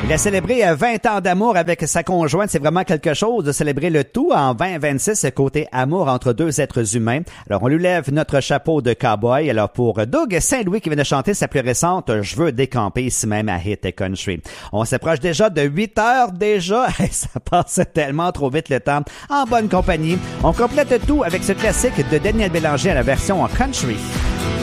Il a célébré 20 ans d'amour avec sa conjointe. C'est vraiment quelque chose de célébrer le tout en 2026, côté amour entre deux êtres humains. Alors, on lui lève notre chapeau de cowboy. Alors, pour Doug Saint-Louis qui vient de chanter sa plus récente « Je veux décamper » ici même à Hit Country. On s'approche déjà de 8 heures déjà. Ça passe tellement trop vite le temps en bonne compagnie. On complète tout avec ce classique de Daniel Bélanger à la version en country.